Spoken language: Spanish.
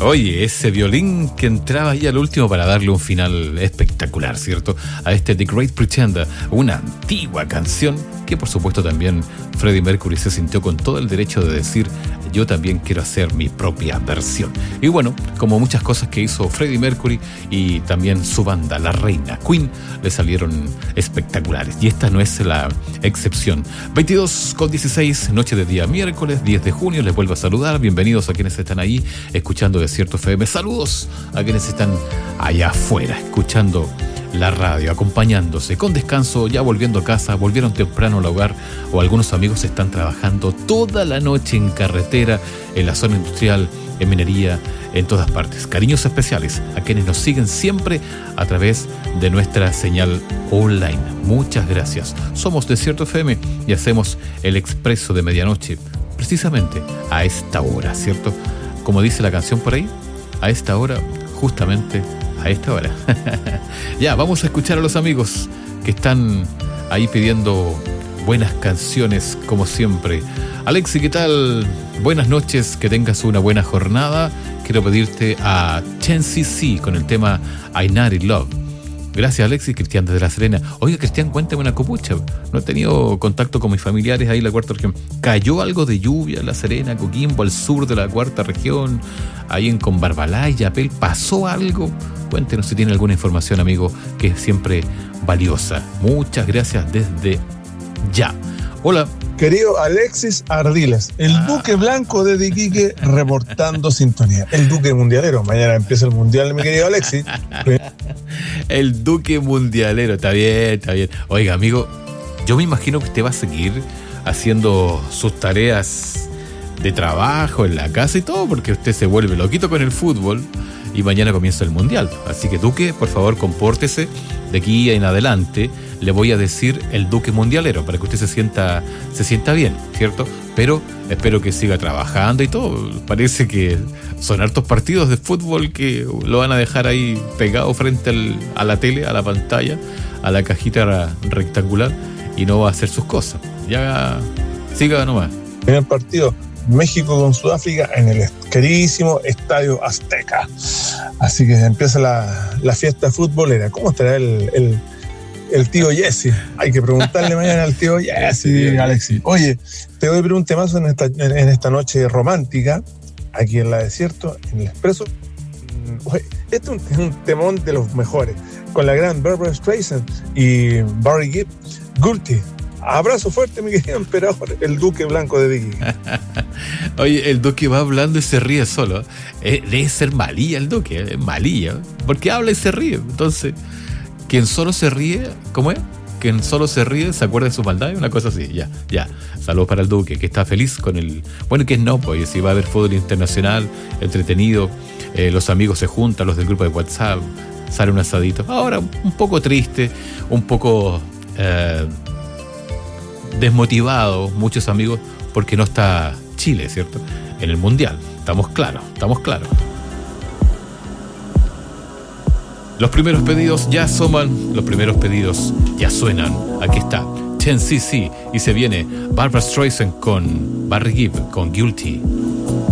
Oye, ese violín que entraba ahí al último para darle un final espectacular, ¿cierto? A este The Great Pretender, una antigua canción que por supuesto también Freddie Mercury se sintió con todo el derecho de decir: yo también quiero hacer mi propia versión. Y bueno, como muchas cosas que hizo Freddie Mercury y también su banda, la reina Queen, le salieron espectaculares. Y esta no es la excepción. 22:16, noche de día miércoles, 10 de junio. Les vuelvo a saludar. Bienvenidos a quienes están ahí escuchando Desierto FM. Saludos a quienes están allá afuera escuchando la radio, acompañándose con descanso, ya volviendo a casa, volvieron temprano al hogar, o algunos amigos están trabajando toda la noche en carretera, en la zona industrial, en minería, en todas partes. Cariños especiales a quienes nos siguen siempre a través de nuestra señal online. Muchas gracias. Somos Desierto FM y hacemos el expreso de medianoche, precisamente a esta hora, ¿cierto? Como dice la canción por ahí, a esta hora, justamente a esta hora. Ya, vamos a escuchar a los amigos que están ahí pidiendo buenas canciones, como siempre. Alexi, ¿qué tal? Buenas noches, que tengas una buena jornada. Quiero pedirte a 10cc con el tema I Not In Love. Gracias, Alexis. Cristian desde La Serena. Oiga, Cristian, cuéntame una copucha. No he tenido contacto con mis familiares ahí en la cuarta región. ¿Cayó algo de lluvia en La Serena, Coquimbo, al sur de la cuarta región, ahí en Conbarbalá y Yapel? ¿Pasó algo? Cuéntenos si tiene alguna información, amigo, que es siempre valiosa. Muchas gracias desde ya. Hola. Querido Alexis Ardiles, el Duque Blanco de Iquique, reportando sintonía. El Duque Mundialero. Mañana empieza el Mundial, mi querido Alexis. El Duque Mundialero, está bien, está bien. Oiga, amigo, yo me imagino que usted va a seguir haciendo sus tareas de trabajo en la casa y todo, porque usted se vuelve loquito con el fútbol y mañana comienza el Mundial. Así que, Duque, por favor, compórtese. De aquí en adelante le voy a decir el Duque Mundialero para que usted se sienta bien, ¿cierto? Pero espero que siga trabajando y todo. Parece que son hartos partidos de fútbol que lo van a dejar ahí pegado frente a la tele, a la pantalla, a la cajita rectangular, y no va a hacer sus cosas. Ya siga nomás. En el partido México con Sudáfrica en el queridísimo Estadio Azteca. Así que empieza la fiesta futbolera. ¿Cómo estará el tío Jesse? Hay que preguntarle mañana al tío Jesse, Alexis. Oye, te doy un temazo en esta noche romántica, aquí en la Desierto, en el Expreso. Oye, este es un temón de los mejores, con la gran Barbra Streisand y Barry Gibb, Guilty. Abrazo fuerte, mi querido emperador, el Duque Blanco de Vicky. Oye, el Duque va hablando y se ríe solo. Debe ser malilla el Duque, es malilla, porque habla y se ríe. Entonces, quien solo se ríe, ¿cómo es? Quien solo se ríe se acuerda de su maldad, una cosa así. Ya. Saludos para el Duque, que está feliz con el... Bueno, que no, pues si va a haber fútbol internacional, entretenido, los amigos se juntan, los del grupo de WhatsApp, sale un asadito. Ahora, un poco triste, un poco... desmotivado, muchos amigos, porque no está Chile, ¿cierto? En el Mundial, estamos claros. Los primeros pedidos ya asoman, los primeros pedidos ya suenan. Aquí está 10cc y se viene Barbra Streisand con Barry Gibb con Guilty.